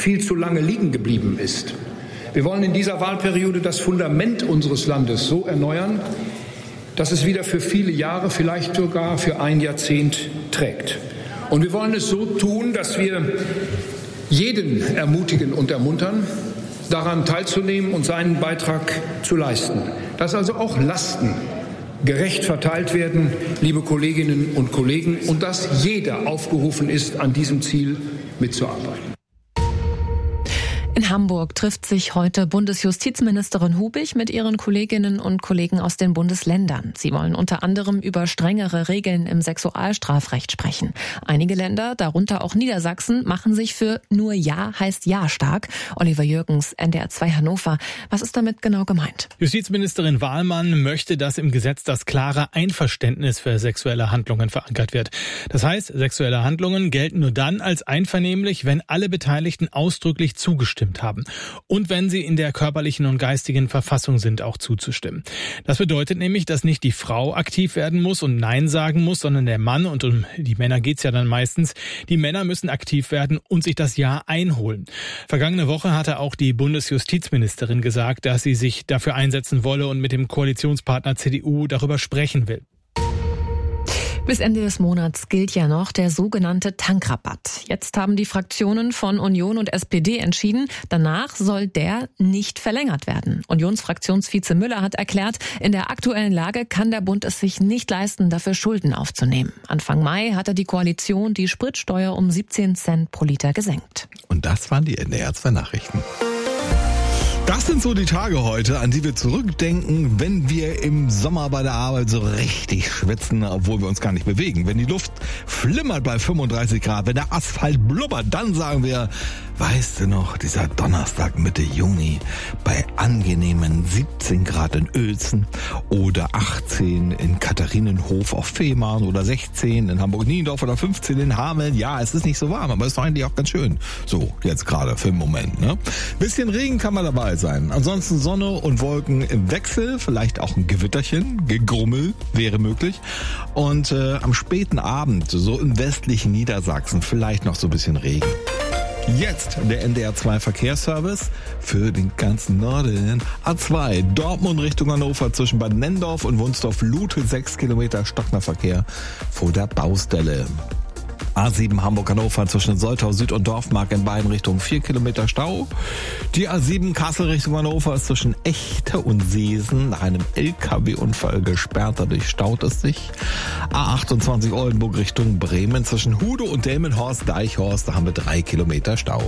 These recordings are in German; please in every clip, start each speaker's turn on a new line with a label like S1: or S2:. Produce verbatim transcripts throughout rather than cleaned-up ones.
S1: viel zu lange liegen geblieben ist. Wir wollen in dieser Wahlperiode das Fundament unseres Landes so erneuern, dass es wieder für viele Jahre, vielleicht sogar für ein Jahrzehnt trägt. Und wir wollen es so tun, dass wir jeden ermutigen und ermuntern, daran teilzunehmen und seinen Beitrag zu leisten. Dass also auch Lasten gerecht verteilt werden, liebe Kolleginnen und Kollegen, und dass jeder aufgerufen ist, an diesem Ziel mitzuarbeiten.
S2: In Hamburg trifft sich heute Bundesjustizministerin Hubig mit ihren Kolleginnen und Kollegen aus den Bundesländern. Sie wollen unter anderem über strengere Regeln im Sexualstrafrecht sprechen. Einige Länder, darunter auch Niedersachsen, machen sich für nur Ja heißt Ja stark. Oliver Jürgens, N D R zwei Hannover. Was ist damit genau gemeint?
S3: Justizministerin Wahlmann möchte, dass im Gesetz das klare Einverständnis für sexuelle Handlungen verankert wird. Das heißt, sexuelle Handlungen gelten nur dann als einvernehmlich, wenn alle Beteiligten ausdrücklich zugestimmt haben und wenn sie in der körperlichen und geistigen Verfassung sind, auch zuzustimmen. Das bedeutet nämlich, dass nicht die Frau aktiv werden muss und Nein sagen muss, sondern der Mann, und um die Männer geht's ja dann meistens, die Männer müssen aktiv werden und sich das Ja einholen. Vergangene Woche hatte auch die Bundesjustizministerin gesagt, dass sie sich dafür einsetzen wolle und mit dem Koalitionspartner C D U darüber sprechen will.
S2: Bis Ende des Monats gilt ja noch der sogenannte Tankrabatt. Jetzt haben die Fraktionen von Union und S P D entschieden, danach soll der nicht verlängert werden. Unionsfraktionsvize Müller hat erklärt, in der aktuellen Lage kann der Bund es sich nicht leisten, dafür Schulden aufzunehmen. Anfang Mai hatte die Koalition die Spritsteuer um siebzehn Cent pro Liter gesenkt.
S4: Und das waren die N D R zwei Nachrichten. Das sind so die Tage heute, an die wir zurückdenken, wenn wir im Sommer bei der Arbeit so richtig schwitzen, obwohl wir uns gar nicht bewegen. Wenn die Luft flimmert bei fünfunddreißig Grad, wenn der Asphalt blubbert, dann sagen wir, weißt du noch, dieser Donnerstag Mitte Juni bei angenehmen siebzehn Grad in Uelzen oder achtzehn in Katharinenhof auf Fehmarn oder sechzehn in Hamburg-Niendorf oder fünfzehn in Hameln. Ja, es ist nicht so warm, aber es ist doch eigentlich auch ganz schön. So, jetzt gerade für den Moment, ne? Bisschen Regen kann man dabei sein. Ansonsten Sonne und Wolken im Wechsel, vielleicht auch ein Gewitterchen, Gegrummel wäre möglich. Und äh, am späten Abend, so im westlichen Niedersachsen, vielleicht noch so ein bisschen Regen. Jetzt der N D R zwei Verkehrsservice für den ganzen Norden. A zwei, Dortmund Richtung Hannover zwischen Bad Nendorf und Wunsdorf-Lute, sechs Kilometer Stocknerverkehr vor der Baustelle. A sieben Hamburg-Hannover zwischen Soltau Süd und Dorfmark in beiden Richtungen vier Kilometer Stau. Die A sieben Kassel Richtung Hannover ist zwischen Echte und Seesen nach einem L K W-Unfall gesperrt, dadurch staut es sich. A achtundzwanzig Oldenburg Richtung Bremen zwischen Hude und Delmenhorst-Deichhorst, da haben wir drei Kilometer Stau.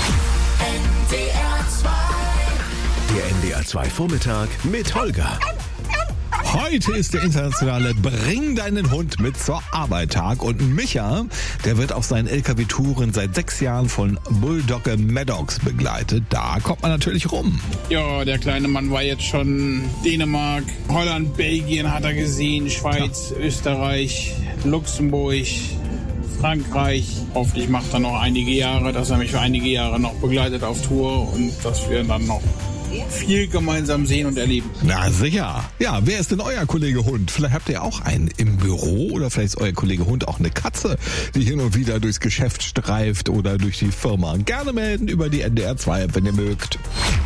S5: N D R zwei.
S6: Der N D R zwei Vormittag mit Holger.
S4: Heute ist der internationale Bring deinen Hund mit zur Arbeit Tag und Micha, der wird auf seinen L K W-Touren seit sechs Jahren von Bulldogge Maddox begleitet. Da kommt man natürlich rum.
S7: Ja, der kleine Mann war jetzt schon Dänemark, Holland, Belgien hat er gesehen, Schweiz, ja. Österreich, Luxemburg, Frankreich. Hoffentlich macht er noch einige Jahre, dass er mich für einige Jahre noch begleitet auf Tour und dass wir dann noch viel gemeinsam sehen und erleben.
S4: Na sicher. Ja, wer ist denn euer Kollege Hund? Vielleicht habt ihr auch einen im Büro oder vielleicht ist euer Kollege Hund auch eine Katze, die hin und wieder durchs Geschäft streift oder durch die Firma. Gerne melden über die N D R zwei App, wenn ihr mögt.